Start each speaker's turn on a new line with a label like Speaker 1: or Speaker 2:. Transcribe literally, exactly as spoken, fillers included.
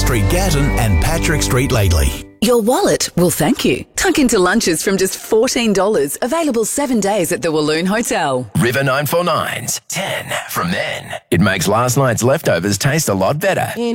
Speaker 1: Street Gatton and Patrick Street Lately.
Speaker 2: Your wallet will thank you. Tuck into lunches from just fourteen dollars. Available seven days at the Walloon Hotel.
Speaker 3: River nine four nine's ten from then. It makes last night's leftovers taste a lot better.